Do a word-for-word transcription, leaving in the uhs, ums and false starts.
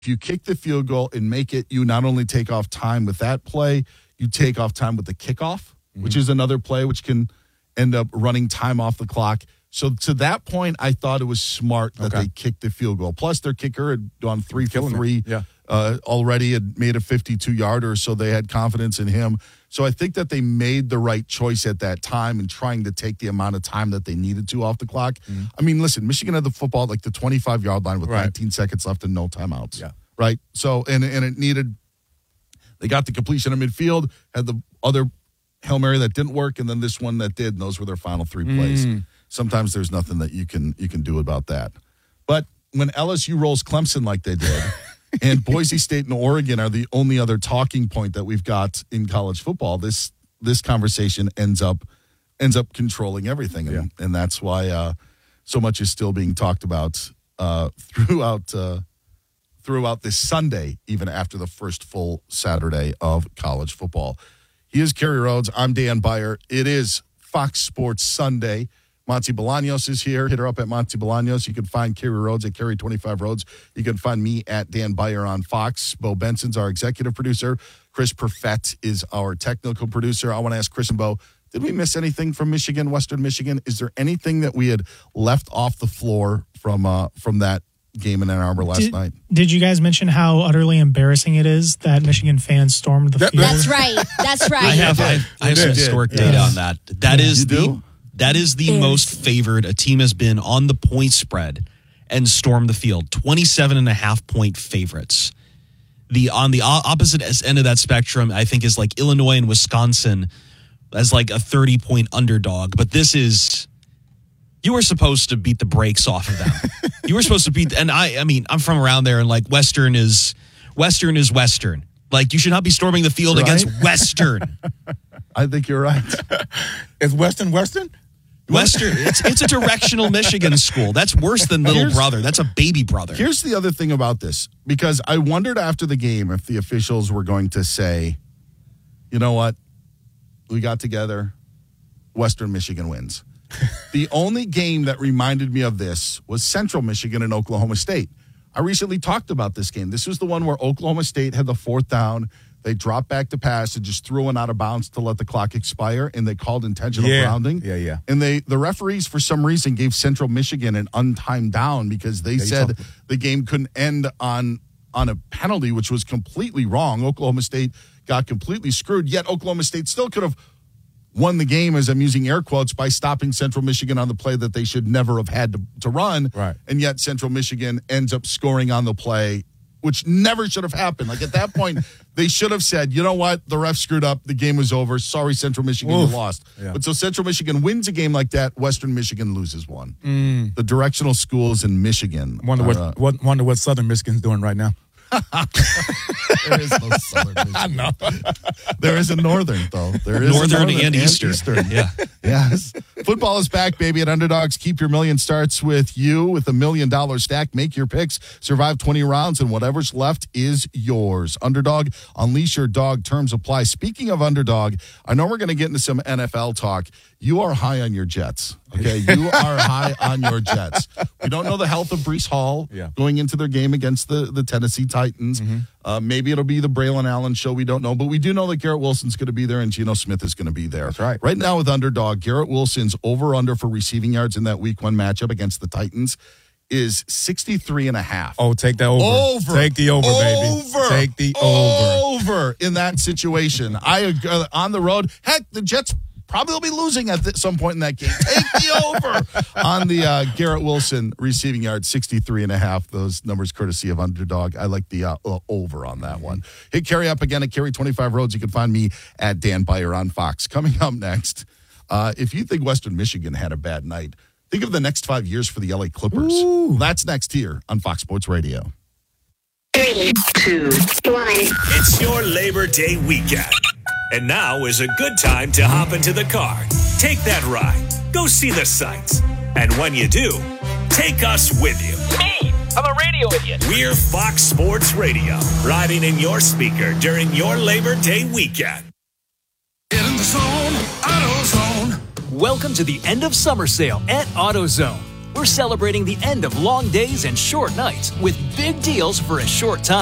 If you kick the field goal and make it, you not only take off time with that play, you take off time with the kickoff, mm-hmm. which is another play which can end up running time off the clock. So to that point, I thought it was smart that okay. they kicked the field goal. Plus, their kicker had gone three for three yeah. uh, already, had made a fifty-two-yarder, so they had confidence in him. So I think that they made the right choice at that time in trying to take the amount of time that they needed to off the clock. Mm-hmm. I mean, listen, Michigan had the football at like the twenty-five-yard line with right. nineteen seconds left and no timeouts. Yeah. Right? So, and, and it needed, they got the completion of midfield, had the other Hail Mary that didn't work, and then this one that did, and those were their final three plays. Mm. Sometimes there's nothing that you can you can do about that. But when L S U rolls Clemson like they did, and Boise State and Oregon are the only other talking point that we've got in college football, this this conversation ends up ends up controlling everything, and, yeah. and that's why uh, so much is still being talked about uh, throughout uh, throughout this Sunday, even after the first full Saturday of college football. He is Kerry Rhodes. I'm Dan Beyer. It is Fox Sports Sunday. Monty Bolaños is here. Hit her up at Monty Bolaños. You can find Kerry Rhodes at Kerry twenty-five Rhodes. You can find me at Dan Beyer on Fox. Bo Benson's our executive producer. Chris Perfett is our technical producer. I want to ask Chris and Bo, did we miss anything from Michigan, Western Michigan? Is there anything that we had left off the floor from uh, from that game in Ann Arbor last did, night? Did you guys mention how utterly embarrassing it is that Michigan fans stormed the that, field? That's right. That's right. I have, I, I have some historic data yes. on that. That yeah. is you the... Do? That is the most favored a team has been on the point spread and stormed the field. twenty-seven and a half point favorites. The on the opposite end of that spectrum, I think, is like Illinois and Wisconsin as like a thirty point underdog. But this is, you were supposed to beat the brakes off of them. You were supposed to beat, and I, I mean, I'm from around there, and like Western is, Western is Western. Like you should not be storming the field right? against Western. I think you're right. Is Western Western? Western, it's it's a directional Michigan school. That's worse than little here's, brother. That's a baby brother. Here's the other thing about this, because I wondered after the game if the officials were going to say, you know what, we got together, Western Michigan wins. The only game that reminded me of this was Central Michigan and Oklahoma State. I recently talked about this game. This was the one where Oklahoma State had the fourth down. They dropped back to pass and just threw one out of bounds to let the clock expire, and they called intentional yeah. grounding. Yeah, yeah. And they, the referees, for some reason, gave Central Michigan an untimed down because they yeah, said the game couldn't end on on a penalty, which was completely wrong. Oklahoma State got completely screwed, yet Oklahoma State still could have won the game, as I'm using air quotes, by stopping Central Michigan on the play that they should never have had to, to run. Right. And yet Central Michigan ends up scoring on the play, which never should have happened. Like at that point, they should have said, you know what, the ref screwed up, the game was over, sorry, Central Michigan, Oof. you lost. Yeah. But so Central Michigan wins a game like that, Western Michigan loses one. Mm. The directional schools in Michigan. Wonder what, uh, what wonder what Southern Michigan's doing right now. There is no Southern Michigan. I know. There is a Northern, though. There is Northern, northern and, and Eastern. Eastern. Yeah. Yes. Football is back, baby, at Underdogs. Keep your million starts with you with a million dollar stack. Make your picks. Survive twenty rounds, and whatever's left is yours. Underdog, unleash your dog. Terms apply. Speaking of Underdog, I know we're going to get into some N F L talk. You are high on your Jets, okay? You are high on your Jets. We don't know the health of Breece Hall yeah. going into their game against the, the Tennessee Titans. Mm-hmm. Uh, maybe it'll be the Braylon Allen show. We don't know. But we do know that Garrett Wilson's going to be there and Geno Smith is going to be there. That's right. Right now with Underdog, Garrett Wilson's over-under for receiving yards in that week one matchup against the Titans is sixty-three and a half. Oh, take that over. Over. Take the over, over. baby. Take the over. Over in that situation. I uh, on the road. Heck, the Jets probably will be losing at th- some point in that game. Take the over on the uh, Garrett Wilson receiving yards, sixty-three and a half. Those numbers courtesy of Underdog. I like the uh, uh, over on that one. Hit Kerry up again at Kerry twenty-five Roads. You can find me at Dan Beyer on Fox. Coming up next, uh, if you think Western Michigan had a bad night, think of the next five years for the L A Clippers. Ooh. That's next here on Fox Sports Radio. Three, two, one. It's your Labor Day weekend. And now is a good time to hop into the car. Take that ride. Go see the sights. And when you do, take us with you. Me, I'm a radio idiot. We're Fox Sports Radio, riding in your speaker during your Labor Day weekend. Get in the zone, AutoZone. Welcome to the end of summer sale at AutoZone. We're celebrating the end of long days and short nights with big deals for a short time.